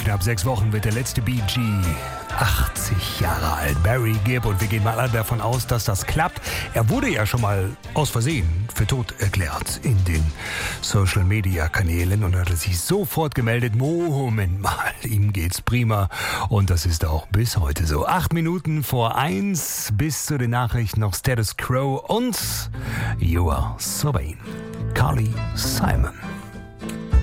knapp 6 Wochen wird der letzte Bee Gee 80 Jahre alt, Barry Gibb, und wir gehen mal alle davon aus, dass das klappt. Er wurde ja schon mal aus Versehen für tot erklärt in den Social-Media-Kanälen und hat sich sofort gemeldet, Moment mal, ihm geht's prima, und das ist auch bis heute so. 8 Minuten vor 1 bis zu den Nachrichten noch Status Quo und You Are So Vain, Carly Simon.